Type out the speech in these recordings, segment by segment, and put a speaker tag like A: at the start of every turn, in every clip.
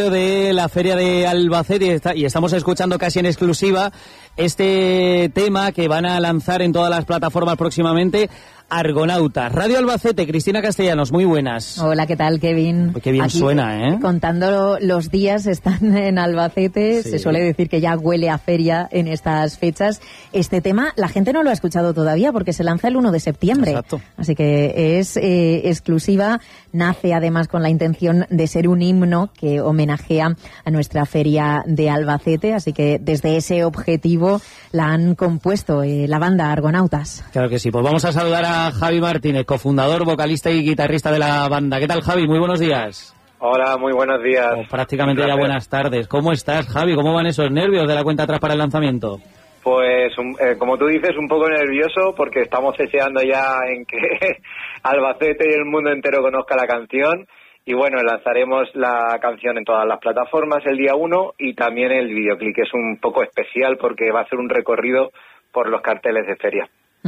A: De la Feria de Albacete y estamos escuchando casi en exclusiva este tema que van a lanzar en todas las plataformas próximamente, Argonautas. Radio Albacete, Cristina Castellanos, muy buenas.
B: Hola, ¿qué tal, Kevin?
A: Qué bien
B: aquí,
A: suena, ¿eh?
B: Contando los días, están en Albacete, sí. Se suele decir que ya huele a feria en estas fechas. Este tema la gente no lo ha escuchado todavía porque se lanza el 1 de septiembre.
A: Exacto.
B: Así que es exclusiva, nace además con la intención de ser un himno que homenajea a nuestra feria de Albacete, así que desde ese objetivo la han compuesto la banda Argonautas.
A: Claro que sí, pues vamos a saludar a Javi Martínez, cofundador, vocalista y guitarrista de la banda. ¿Qué tal, Javi? Muy buenos días.
C: Hola, muy buenos días.
A: Prácticamente ya buenas tardes. ¿Cómo estás, Javi? ¿Cómo van esos nervios de la cuenta atrás para el lanzamiento?
C: Pues, como tú dices, un poco nervioso porque estamos deseando ya en que Albacete y el mundo entero conozca la canción. Y bueno, lanzaremos la canción en todas las plataformas el día 1 y también el videoclip, que es un poco especial porque va a ser un recorrido por los carteles de feria.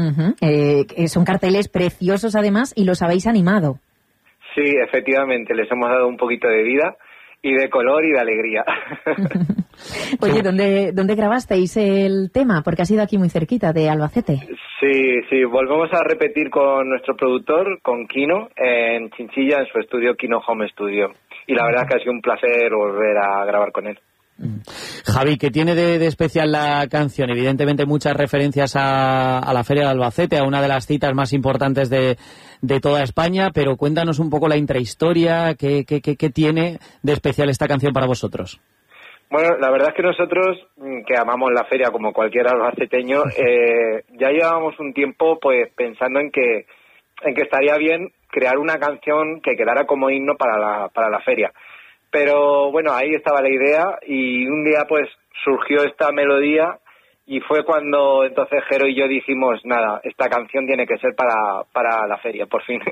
B: Son carteles preciosos además y los habéis animado.
C: Sí, efectivamente, les hemos dado un poquito de vida y de color y de alegría.
B: Oye, ¿dónde grabasteis el tema? Porque ha sido aquí muy cerquita de Albacete.
C: Sí, volvemos a repetir con nuestro productor, con Kino, en Chinchilla, en su estudio Kino Home Studio. Y la verdad es que ha sido un placer volver a grabar con él.
A: Javi, ¿qué tiene de especial la canción? Evidentemente muchas referencias a la Feria de Albacete, a una de las citas más importantes de toda España, pero cuéntanos un poco la intrahistoria, ¿qué tiene de especial esta canción para vosotros?
C: Bueno, la verdad es que nosotros, que amamos la feria como cualquier albaceteño, ya llevábamos un tiempo pues pensando en que estaría bien crear una canción que quedara como himno para la feria. Pero bueno, ahí estaba la idea y un día pues surgió esta melodía y fue cuando entonces Jero y yo dijimos, nada, esta canción tiene que ser para la feria, por fin.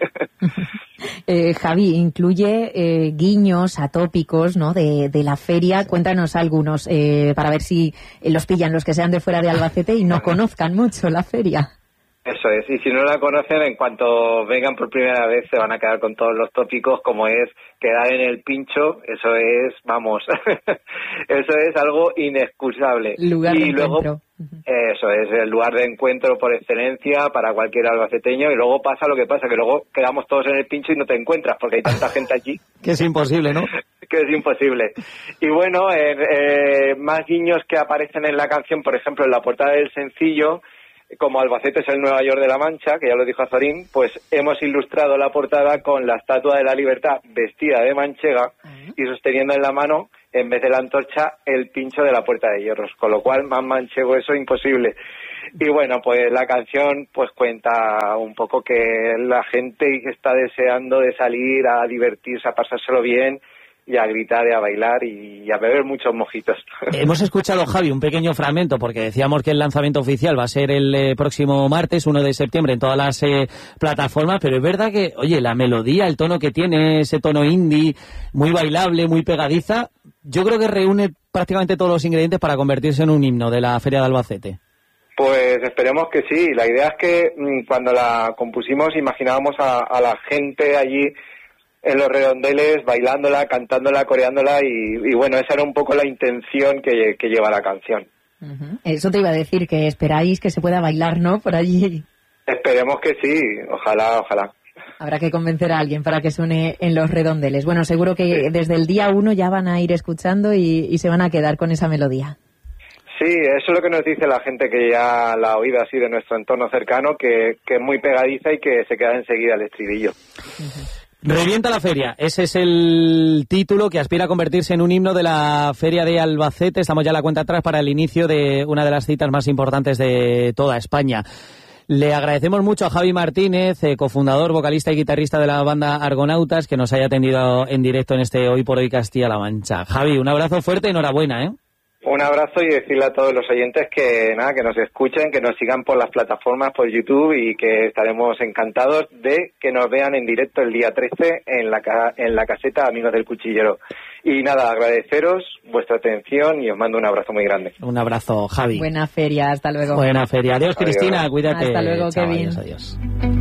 B: Javi, incluye guiños a tópicos, ¿no?, de la feria. Cuéntanos algunos para ver si los pillan los que sean de fuera de Albacete y no conozcan mucho la feria.
C: Eso es, y si no la conocen, en cuanto vengan por primera vez se van a quedar con todos los tópicos, como es quedar en el pincho, eso es, vamos, eso es algo inexcusable.
B: Lugar de encuentro.
C: Eso es, el lugar de encuentro por excelencia para cualquier albaceteño, y luego pasa lo que pasa, que luego quedamos todos en el pincho y no te encuentras, porque hay tanta gente allí.
A: Que es imposible, ¿no?
C: Que es imposible. Y bueno, más guiños que aparecen en la canción, por ejemplo, en la portada del sencillo, como Albacete es el Nueva York de la Mancha, que ya lo dijo Azorín, pues hemos ilustrado la portada con la Estatua de la Libertad vestida de manchega y sosteniendo en la mano, en vez de la antorcha, el pincho de la Puerta de Hierros, con lo cual más manchego eso imposible. Y bueno, pues la canción pues cuenta un poco que la gente está deseando de salir a divertirse, a pasárselo bien, y a gritar y a bailar y a beber muchos mojitos.
A: Hemos escuchado, Javi, un pequeño fragmento, porque decíamos que el lanzamiento oficial va a ser el próximo martes, 1 de septiembre, en todas las plataformas, pero es verdad que, oye, la melodía, el tono que tiene, ese tono indie, muy bailable, muy pegadiza, yo creo que reúne prácticamente todos los ingredientes para convertirse en un himno de la Feria de Albacete.
C: Pues esperemos que sí. La idea es que cuando la compusimos imaginábamos a la gente allí en los redondeles, bailándola, cantándola, coreándola y bueno, esa era un poco la intención que lleva la canción.
B: Eso te iba a decir, que esperáis que se pueda bailar, ¿no?, por allí.
C: Esperemos que sí, ojalá.
B: Habrá que convencer a alguien para que suene en los redondeles. Bueno, seguro que desde el día 1 ya van a ir escuchando y se van a quedar con esa melodía.
C: Sí, eso es lo que nos dice la gente que ya la ha oído así de nuestro entorno cercano, que es muy pegadiza y que se queda enseguida el estribillo.
A: Revienta la feria, ese es el título que aspira a convertirse en un himno de la Feria de Albacete. Estamos ya a la cuenta atrás para el inicio de una de las citas más importantes de toda España. Le agradecemos mucho a Javi Martínez, cofundador, vocalista y guitarrista de la banda Argonautas, que nos haya atendido en directo en este Hoy por Hoy Castilla-La Mancha. Javi, un abrazo fuerte y enhorabuena, ¿eh?
C: Un abrazo y decirle a todos los oyentes que nada, que nos escuchen, que nos sigan por las plataformas, por YouTube, y que estaremos encantados de que nos vean en directo el día 13 en la caseta Amigos del Cuchillero. Y nada, agradeceros vuestra atención y os mando un abrazo muy grande.
A: Un abrazo, Javi.
B: Buena feria, hasta luego.
A: Buena feria. Adiós, Cristina, cuídate.
B: Hasta luego,
A: Chao,
B: Kevin.
A: Adiós.